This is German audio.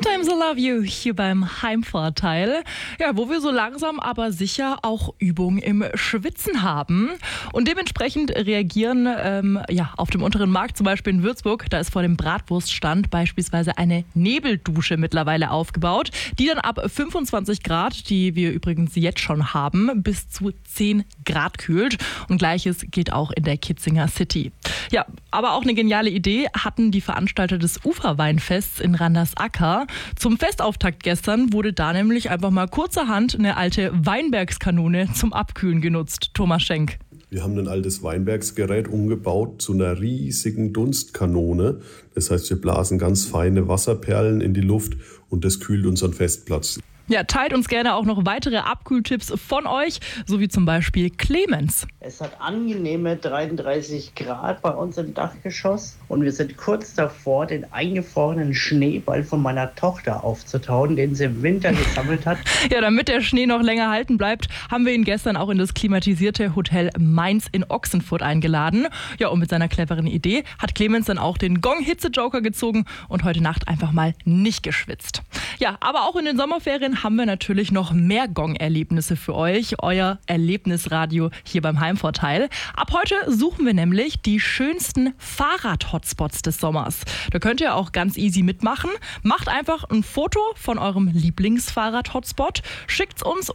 Sometimes I Love You hier beim Heimvorteil, ja, wo wir so langsam aber sicher auch Übung im Schwitzen haben und dementsprechend reagieren auf dem unteren Markt, zum Beispiel in Würzburg, da ist vor dem Bratwurststand beispielsweise eine Nebeldusche mittlerweile aufgebaut, die dann ab 25 Grad, die wir übrigens jetzt schon haben, bis zu 10 Grad kühlt und Gleiches gilt auch in der Kitzinger City. Ja, aber auch eine geniale Idee hatten die Veranstalter des Uferweinfests in Randersacker. Zum Festauftakt gestern wurde da nämlich einfach mal kurzerhand eine alte Weinbergskanone zum Abkühlen genutzt. Thomas Schenk. Wir haben ein altes Weinbergsgerät umgebaut zu einer riesigen Dunstkanone. Das heißt, wir blasen ganz feine Wasserperlen in die Luft und das kühlt unseren Festplatz. Ja, teilt uns gerne auch noch weitere Abkühltipps von euch, so wie zum Beispiel Clemens. Es hat angenehme 33 Grad bei uns im Dachgeschoss und wir sind kurz davor, den eingefrorenen Schneeball von meiner Tochter aufzutauen, den sie im Winter gesammelt hat. Ja, damit der Schnee noch länger halten bleibt, haben wir ihn gestern auch in das klimatisierte Hotel Mainz in Ochsenfurt eingeladen. Ja, und mit seiner cleveren Idee hat Clemens dann auch den Gong-Hitze-Joker gezogen und heute Nacht einfach mal nicht geschwitzt. Ja, aber auch in den Sommerferien haben wir natürlich noch mehr Gong-Erlebnisse für euch. Euer Erlebnisradio hier beim Heimvorteil. Ab heute suchen wir nämlich die schönsten Fahrrad-Hotspots des Sommers. Da könnt ihr auch ganz easy mitmachen. Macht einfach ein Foto von eurem Lieblingsfahrrad-Hotspot, schickt's uns